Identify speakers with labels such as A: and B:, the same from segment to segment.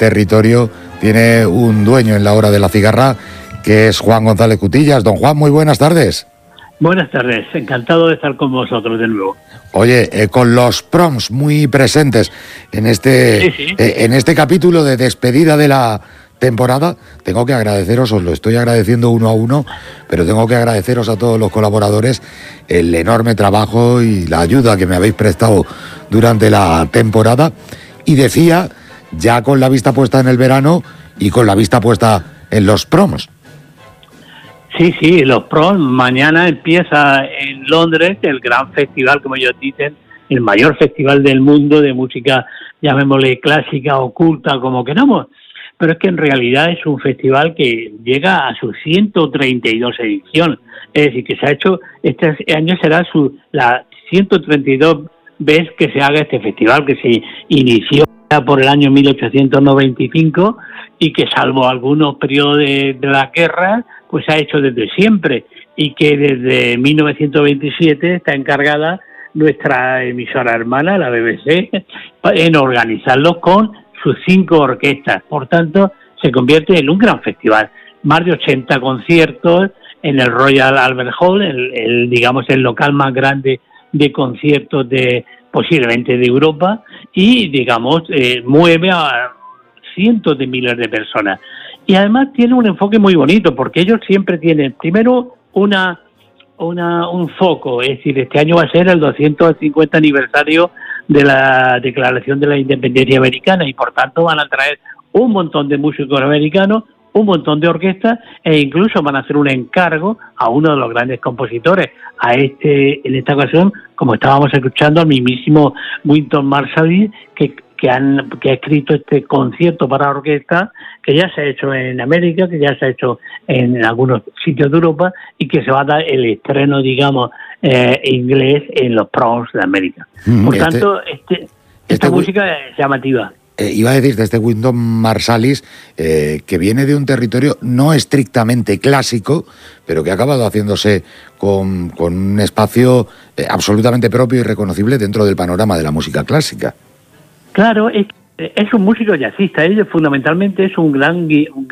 A: territorio tiene un dueño en la hora de la cigarra, que es Juan González Cutillas. Don Juan, muy buenas tardes.
B: Buenas tardes, encantado de estar con vosotros de nuevo.
A: Oye, con los proms muy presentes en este capítulo de despedida de la temporada, tengo que agradeceros, os lo estoy agradeciendo uno a uno, pero tengo que agradeceros a todos los colaboradores el enorme trabajo y la ayuda que me habéis prestado durante la temporada. Y decía, ya con la vista puesta en el verano y con la vista puesta en los promos.
B: Sí, los proms. Mañana empieza en Londres el gran festival, como ellos dicen, el mayor festival del mundo de música, llamémosle clásica, oculta, como queramos. Pero es que en realidad es un festival que llega a su 132 edición. Es decir, que se ha hecho, este año será la 132 vez que se haga este festival, que se inició por el año 1895 y que, salvo algunos periodos de la guerra, pues se ha hecho desde siempre, y que desde 1927 está encargada nuestra emisora hermana, la BBC, en organizarlos con sus 5 orquestas. Por tanto, se convierte en un gran festival. Más de 80 conciertos en el Royal Albert Hall, el local más grande de conciertos posiblemente de Europa, y mueve a cientos de miles de personas. Y además tiene un enfoque muy bonito, porque ellos siempre tienen primero un foco, es decir, este año va a ser el 250 aniversario de la Declaración de la Independencia Americana, y por tanto van a traer un montón de músicos americanos, un montón de orquestas, e incluso van a hacer un encargo a uno de los grandes compositores, en esta ocasión, como estábamos escuchando, al mismísimo Wynton Marsalis, que ha escrito este concierto para orquesta, que ya se ha hecho en América, que ya se ha hecho en algunos sitios de Europa, y que se va a dar el estreno, inglés en los proms de América. Por tanto, esta música es llamativa.
A: Iba a decir, de este Wynton Marsalis, que viene de un territorio no estrictamente clásico, pero que ha acabado haciéndose con un espacio absolutamente propio y reconocible dentro del panorama de la música clásica.
B: Claro, es un músico jazzista. Él fundamentalmente es un gran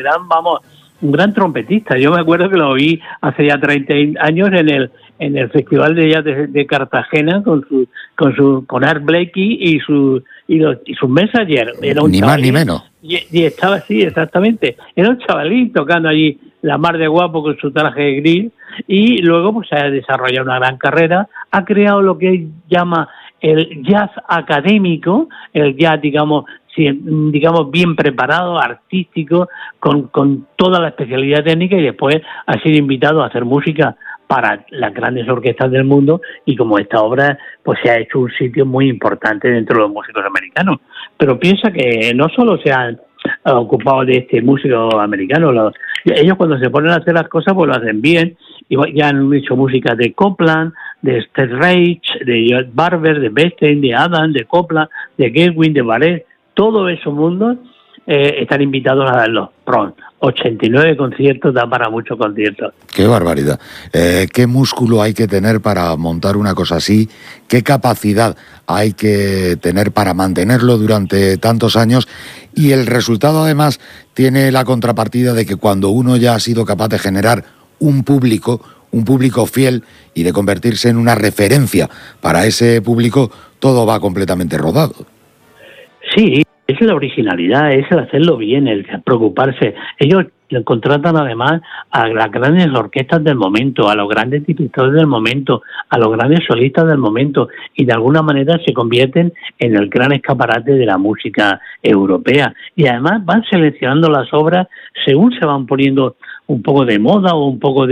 B: trompetista. Yo me acuerdo que lo oí hace ya 30 años en el Festival de Jazz de Cartagena con Art Blakey y sus Messengers. Era un
A: ni
B: chavalín,
A: más ni menos.
B: Y estaba así, exactamente. Era un chavalín tocando allí la mar de guapo con su traje gris, y luego pues se ha desarrollado una gran carrera. Ha creado lo que él llama el jazz académico, el jazz, digamos, bien preparado, artístico, con toda la especialidad técnica, y después ha sido invitado a hacer música para las grandes orquestas del mundo, y como esta obra pues se ha hecho un sitio muy importante dentro de los músicos americanos. Pero piensa que no solo se han ocupado de este músico americano, ellos cuando se ponen a hacer las cosas pues lo hacen bien, y ya han hecho música de Copland, de Sted Reich, de George Barber, de Bernstein, de Adams, de Copland, de Gershwin, de Barrett. Todos esos mundos están invitados a los proms. 89 conciertos, da para muchos conciertos.
A: ¡Qué barbaridad! ¿Qué músculo hay que tener para montar una cosa así? ¿Qué capacidad hay que tener para mantenerlo durante tantos años? Y el resultado, además, tiene la contrapartida de que cuando uno ya ha sido capaz de generar un público fiel y de convertirse en una referencia para ese público, todo va completamente rodado.
B: Sí, es la originalidad, es el hacerlo bien, el preocuparse. Ellos contratan además a las grandes orquestas del momento, a los grandes directores del momento, a los grandes solistas del momento, y de alguna manera se convierten en el gran escaparate de la música europea. Y además van seleccionando las obras según se van poniendo un poco de moda o un poco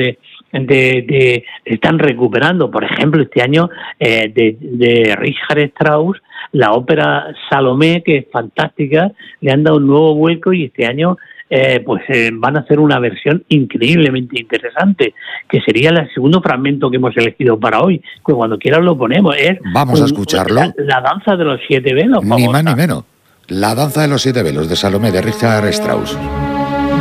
B: están recuperando. Por ejemplo, este año de Richard Strauss, la ópera Salomé, que es fantástica, le han dado un nuevo vuelco, y este año van a hacer una versión increíblemente interesante, que sería el segundo fragmento que hemos elegido para hoy, que cuando quieran lo ponemos.
A: Vamos a escucharlo.
B: La danza de los 7 velos.
A: Ni más ni menos. La danza de los 7 velos de Salomé, de Richard Strauss.